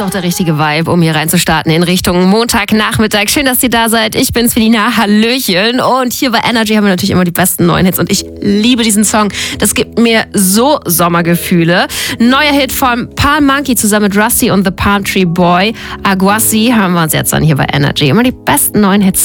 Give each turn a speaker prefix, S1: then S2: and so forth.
S1: doch der richtige Vibe, um hier reinzustarten in Richtung Montagnachmittag. Schön, dass ihr da seid. Ich bin's, Felina. Hallöchen. Und hier bei Energy haben wir natürlich immer die besten neuen Hits. Und ich liebe diesen Song. Das gibt mir so Sommergefühle. Neuer Hit von Palm Monkey zusammen mit Rusty und The Palm Tree Boy. Aguasi haben wir uns jetzt dann hier bei Energy. Immer die besten neuen Hits